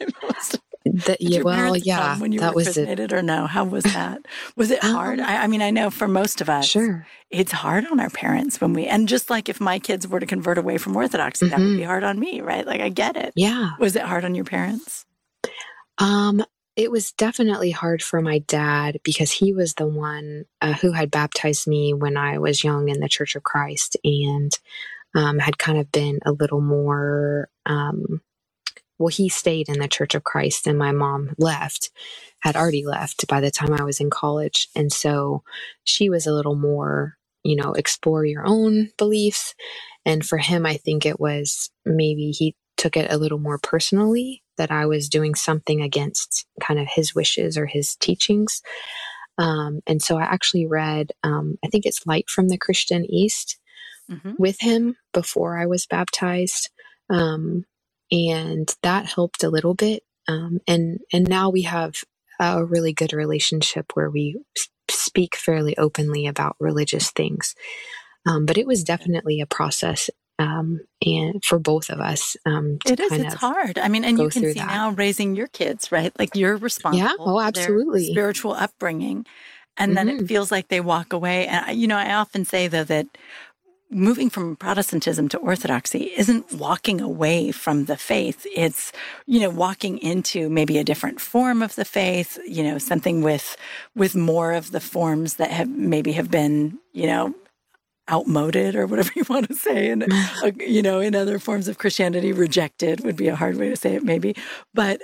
Did your parents come when you that were was it. chrismated or no? How was that? Was it hard? I mean, I know for most of us, Sure. it's hard on our parents and just like if my kids were to convert away from Orthodoxy, that would be hard on me, right? Like I get it. Yeah. Was it hard on your parents? It was definitely hard for my dad because he was the one who had baptized me when I was young in the Church of Christ and had kind of been a little more, he stayed in the Church of Christ and my mom had already left by the time I was in college. And so she was a little more, explore your own beliefs. And for him, I think it was maybe he took it a little more personally that I was doing something against kind of his wishes or his teachings. And so I actually read, I think it's Light from the Christian East with him before I was baptized. And that helped a little bit. And now we have a really good relationship where we speak fairly openly about religious things. But it was definitely a process. And for both of us, it's hard. I mean, and you can see now raising your kids, right? Like you're responsible for their spiritual upbringing. And then it feels like they walk away. And, I often say, though, that moving from Protestantism to Orthodoxy isn't walking away from the faith. It's, walking into maybe a different form of the faith, something with more of the forms that have been, outmoded or whatever you want to say. And, in other forms of Christianity, rejected would be a hard way to say it maybe. But,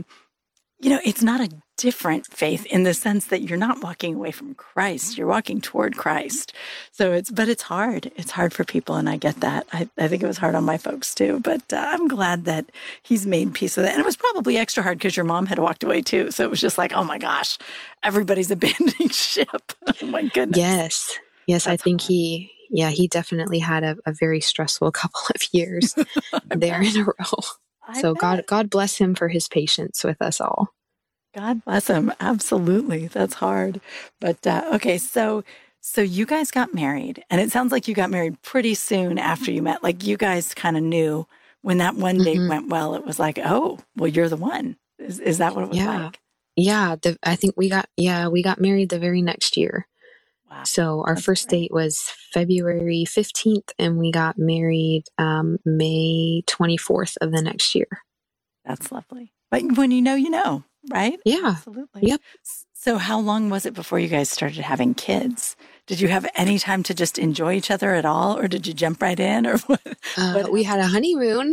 it's not a different faith in the sense that you're not walking away from Christ. You're walking toward Christ. So but it's hard. It's hard for people. And I get that. I think it was hard on my folks too, but I'm glad that he's made peace with it. And it was probably extra hard because your mom had walked away too. So it was just like, oh my gosh, everybody's abandoning ship. Oh my goodness. Yes. I think he definitely had a very stressful couple of years there in a row. So God bless him for his patience with us all. God bless him. Absolutely. That's hard. But okay, so you guys got married, and it sounds like you got married pretty soon after you met. Like you guys kind of knew when that one date went well, it was like, oh, well, you're the one. Is that what it was like? Yeah. I think we got married the very next year. Wow. So our first date was February 15th, and we got married May 24th of the next year. That's lovely. But when you know, right? Yeah. Absolutely. Yep. So how long was it before you guys started having kids? Did you have any time to just enjoy each other at all? Or did you jump right in? Or what? We had a honeymoon.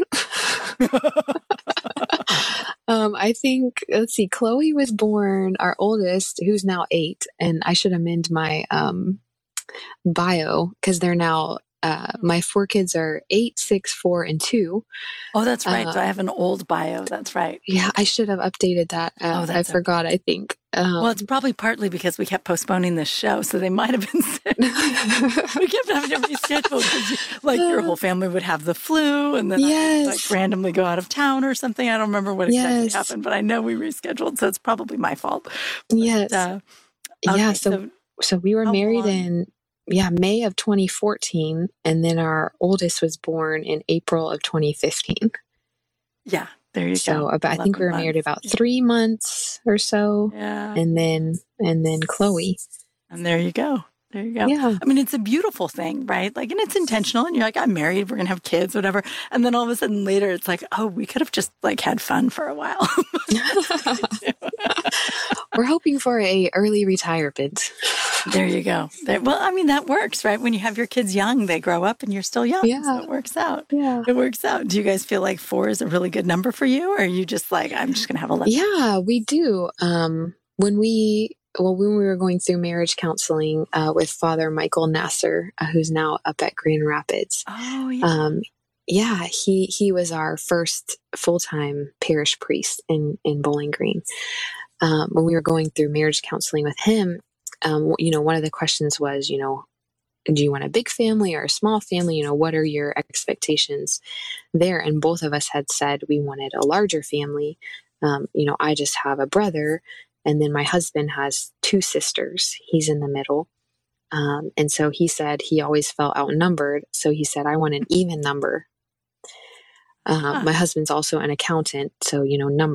I think, let's see, Chloe was born, our oldest, who's now 8. And I should amend my bio because they're now, my 4 kids are 8, 6, 4, and 2. Oh, that's right. So I have an old bio. That's right. Yeah, I should have updated that. I forgot, I think. Well, it's probably partly because we kept postponing this show, so they might have been sick. We kept having to reschedule because, your whole family would have the flu, and then I would, randomly go out of town or something. I don't remember what exactly happened, but I know we rescheduled, so it's probably my fault. But, So we were married in May of 2014, and then our oldest was born in April of 2015. Yeah. There you go. So I think we were married about 3 months or so. Yeah. And then Chloe. And there you go. There you go. Yeah. I mean, it's a beautiful thing, right? Like, and it's intentional. And you're like, I'm married. We're going to have kids, whatever. And then all of a sudden later, it's like, oh, we could have just had fun for a while. We're hoping for a early retirement. There you go. Well, I mean, that works, right? When you have your kids young, they grow up and you're still young. Yeah. So it works out. Yeah. It works out. Do you guys feel like 4 is a really good number for you? Or are you just like, I'm just going to have 11? Yeah, we do. When we were going through marriage counseling with Father Michael Nasser, who's now up at Grand Rapids. Oh, yeah. He was our first full-time parish priest in Bowling Green. When we were going through marriage counseling with him, one of the questions was, do you want a big family or a small family? What are your expectations there? And both of us had said we wanted a larger family. I just have a brother, and then my husband has 2 sisters. He's in the middle. And so he said he always felt outnumbered. So he said, I want an even number. My husband's also an accountant. So, numbers